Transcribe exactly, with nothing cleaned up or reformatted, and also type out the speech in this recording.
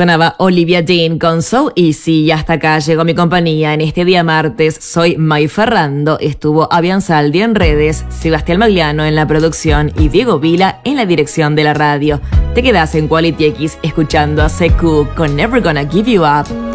Sonaba Olivia Dean con So Easy y hasta acá llegó mi compañía en este día martes. Soy May Ferrando, estuvo Avian Saldi en redes, Sebastián Magliano en la producción y Diego Vila en la dirección de la radio. Te quedas en Quality X escuchando a C Q con Never Gonna Give You Up.